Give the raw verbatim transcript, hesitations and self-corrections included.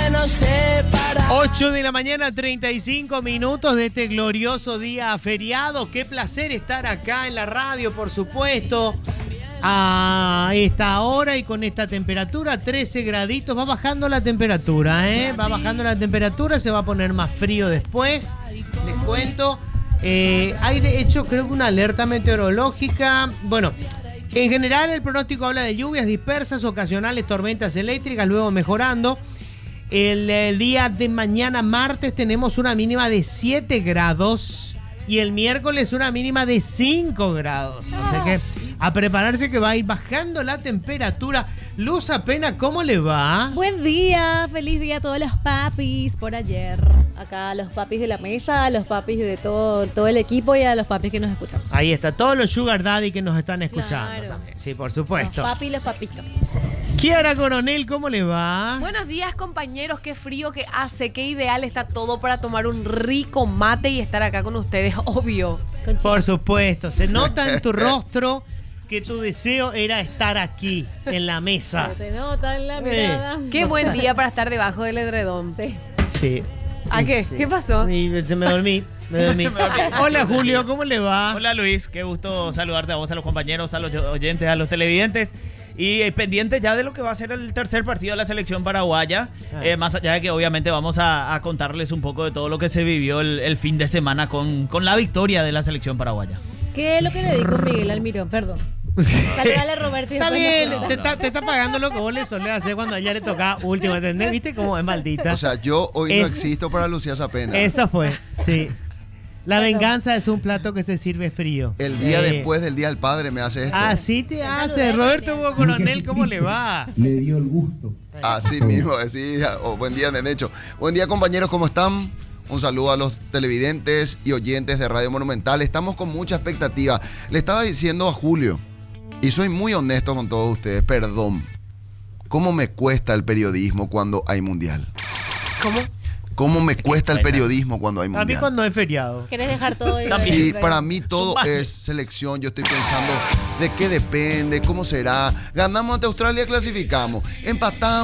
nos separa. ocho de la mañana, treinta y cinco minutos de este glorioso día feriado. Qué placer estar acá en la radio, por supuesto. A esta hora y con esta temperatura, trece graditos. Va bajando la temperatura, ¿eh? Va bajando la temperatura, se va a poner más frío después. Les cuento. Eh, hay de hecho, creo que una alerta meteorológica. Bueno, en general el pronóstico habla de lluvias dispersas, ocasionales tormentas eléctricas, luego mejorando. El, el día de mañana, martes, tenemos una mínima de siete grados y el miércoles una mínima de cinco grados. O sea que a prepararse que va a ir bajando la temperatura. Luz Apena, ¿cómo le va? Buen día, feliz día a todos los papis por ayer. Acá a los papis de la mesa, a los papis de todo, todo el equipo y a los papis que nos escuchan. Ahí está, todos los sugar daddy que nos están escuchando. Claro. También. Sí, por supuesto. Los papis y los papitos. Kiara Coronel, ¿cómo le va? Buenos días, compañeros. Qué frío que hace, qué ideal está todo para tomar un rico mate y estar acá con ustedes, obvio. Por supuesto, se nota en tu rostro que tu deseo era estar aquí, en la mesa. Se te nota en la mirada. Eh. Qué buen día para estar debajo del edredón. Sí. Sí. ¿A qué? Sí. ¿Qué pasó? Y se me dormí. Me dormí. Hola Julio, ¿cómo le va? Hola Luis, qué gusto saludarte a vos, a los compañeros, a los oyentes, a los televidentes. Y eh, pendiente ya de lo que va a ser el tercer partido de la selección paraguaya. Ah. Eh, más allá de que obviamente vamos a, a contarles un poco de todo lo que se vivió el, el fin de semana con, con la victoria de la selección paraguaya. ¿Qué es lo que le dijo Miguel Almirón? Perdón. Saludale a Roberto y Está después bien, nos te cuenta. está, te está pagando lo que vos le solés hacer cuando a ella le tocaba último, ¿entendés? ¿Viste cómo es maldita? O sea, yo hoy no Es- existo para Lucía Zapena. Esa fue, sí. La venganza es un plato que se sirve frío. El día Eh, después del Día del Padre me hace esto. Así te hace. Roberto Hugo Coronel, ¿cómo le va? Le dio el gusto. Así mismo, así. Oh, buen día, Nenecho. Buen día, compañeros, ¿cómo están? Un saludo a los televidentes y oyentes de Radio Monumental. Estamos con mucha expectativa. Le estaba diciendo a Julio, y soy muy honesto con todos ustedes, perdón. ¿Cómo me cuesta el periodismo cuando hay mundial? ¿Cómo? ¿Cómo me cuesta el periodismo cuando hay A mí mundial? cuando es feriado. ¿Querés dejar todo eso? Sí, Pero- para mí todo Sumale. es selección. Yo estoy pensando de qué depende, cómo será. Ganamos ante Australia, clasificamos. Empatamos.